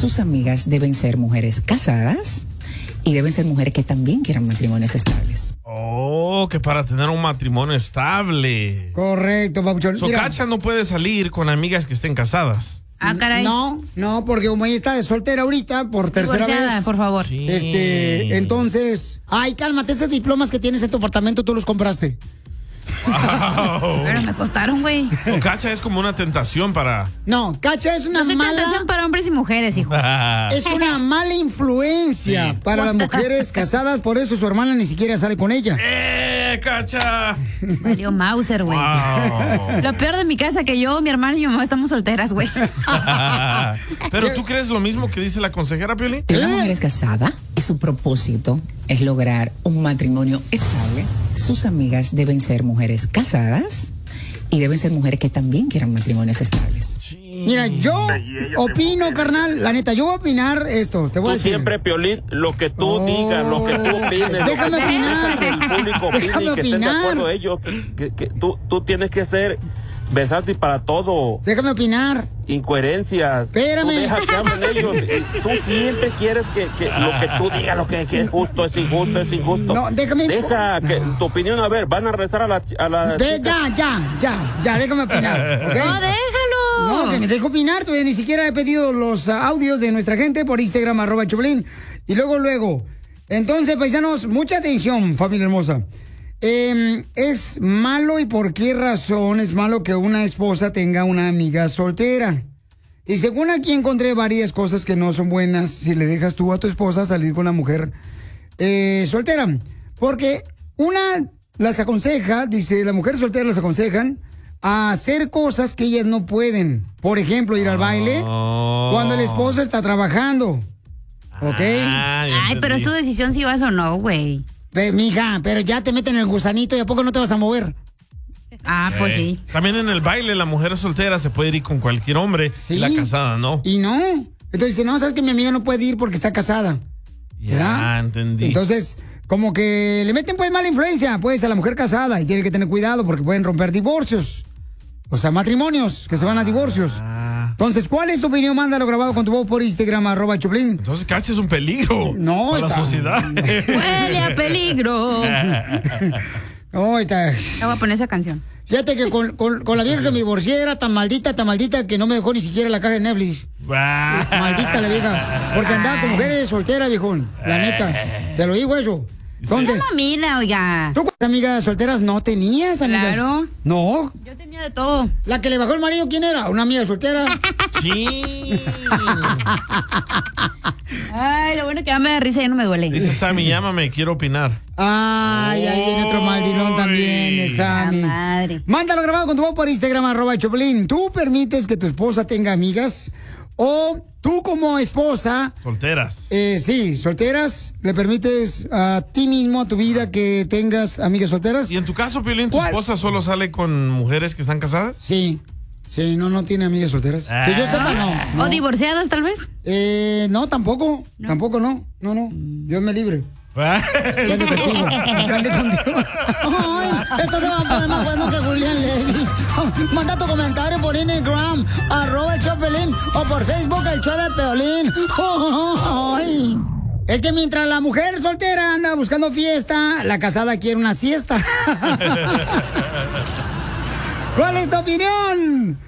sus amigas deben ser mujeres casadas y deben ser mujeres que también quieran matrimonios estables. Oh, que para tener un matrimonio estable. Correcto, papuchón. Cacha no puede salir con amigas que estén casadas. Ah, caray. No, porque como ella está de soltera ahorita, por tercera vez. Por favor. Sí. Entonces, ay, cálmate, esos diplomas que tienes en tu apartamento, tú los compraste. Wow. Pero me costaron, güey. O Cacha es como una tentación para... No, Cacha es una tentación para hombres y mujeres, hijo. Es una mala influencia para las mujeres casadas, por eso su hermana ni siquiera sale con ella. Cacha! Valió Mauser, güey. Wow. Lo peor de mi casa que yo, mi hermana y mi mamá estamos solteras, güey. Pero ¿tú crees lo mismo que dice la consejera, Piolín? La mujer es casada y su propósito es lograr un matrimonio estable. Sus amigas deben ser mujeres casadas y deben ser mujeres que también quieran matrimonios estables. Mira, yo opino, carnal, la neta, yo voy a opinar esto, te voy a decir. Siempre, Piolín, lo que tú digas, lo que tú opines. Déjame opinar. El público opine y que estén de acuerdo ellos. Que tú tienes que ser versátil para todo. Déjame opinar. Incoherencias. Espérame. Tú deja que hablen ellos. Tú siempre quieres que lo que tú digas, lo que es justo, es injusto, es injusto. No, déjame. Deja que tu opinión, a ver, van a rezar a la Ya, déjame opinar, ¿okay? No, déjalo. No, que me dejo opinar, todavía ni siquiera he pedido los audios de nuestra gente por Instagram, @Choplin. Y luego. Entonces, paisanos, mucha atención, familia hermosa. ¿Es malo y por qué razón es malo que una esposa tenga una amiga soltera? Y según aquí encontré varias cosas que no son buenas si le dejas tú a tu esposa salir con una mujer soltera. Porque las aconseja, dice, las mujeres solteras las aconsejan a hacer cosas que ellas no pueden. Por ejemplo, ir al baile cuando el esposo está trabajando. ¿Ok? Ay, pero es tu decisión si vas o no, güey. Mija, pero ya te meten el gusanito y a poco no te vas a mover. Ah, pues sí. También en el baile la mujer soltera se puede ir con cualquier hombre, y la casada no. Y no. Entonces dice, no, sabes que mi amiga no puede ir porque está casada. Ya, entendí. Entonces, como que le meten pues mala influencia pues a la mujer casada y tiene que tener cuidado porque pueden romper divorcios. O sea, matrimonios que se van a divorcios. Entonces, ¿cuál es tu opinión? Mándalo grabado con tu voz por Instagram, @Choplin. Entonces, Cacha es un peligro. No, para está... la sociedad. Huele a peligro. No, está... Te voy a poner esa canción. Fíjate que con la vieja que me divorcié era tan maldita que no me dejó ni siquiera la caja de Netflix. Maldita la vieja. Porque andaba con mujeres solteras, viejón. La neta. Te lo digo eso. Entonces, mira, oiga. ¿Tú cuántas amigas solteras no tenías, amigas? Claro. No. Yo tenía de todo. ¿La que le bajó el marido quién era? ¿Una amiga soltera? Sí. Ay, lo bueno que ya me da risa y ya no me duele. Dice Sammy, llámame, quiero opinar. Ay, ahí viene otro maldilón también, el Sammy. Madre. Mándalo grabado con tu voz por Instagram, @Choplin. ¿Tú permites que tu esposa tenga amigas? ¿O tú como esposa... Solteras. Sí, solteras, ¿le permites a ti mismo, a tu vida, que tengas amigas solteras? ¿Y en tu caso, Piolín, tu esposa solo sale con mujeres que están casadas? Sí, no tiene amigas solteras. Que yo sepa, no. ¿O divorciadas, tal vez? No, tampoco, no. Dios me libre. Que ande contigo. Ay, esto se va a poner más bueno que Julián Levy. Manda tu comentario por Instagram, @Choplin, o por Facebook, el show de Piolín. Ay. Es que mientras la mujer soltera anda buscando fiesta, la casada quiere una siesta. ¿Cuál es tu opinión?